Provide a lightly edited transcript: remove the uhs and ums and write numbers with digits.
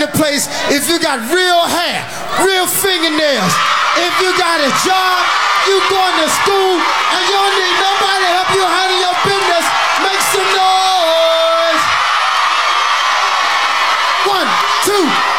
the place if you got real hair, real fingernails. If you got a job, you going to school, and you don't need nobody to help you handle your business, make some noise. 1, 2.